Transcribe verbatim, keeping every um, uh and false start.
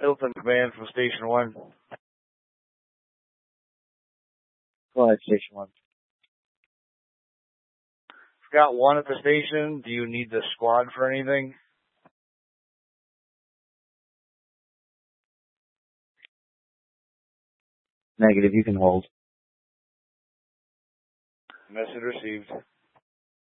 Hilton Command from Station one. Go ahead, Station one. Got one at the station. Do you need the squad for anything? Negative, you can hold. Message received.